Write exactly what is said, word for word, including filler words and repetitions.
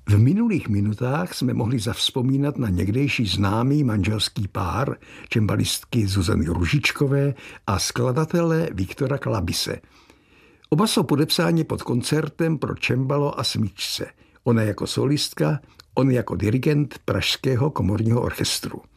V minulých minutách jsme mohli zavzpomínat na někdejší známý manželský pár cembalistky Zuzany Růžičkové a skladatele Viktora Klabise. Oba jsou podepsáni pod koncertem pro cembalo a smyčce. Ona jako solistka, on jako dirigent Pražského komorního orchestru.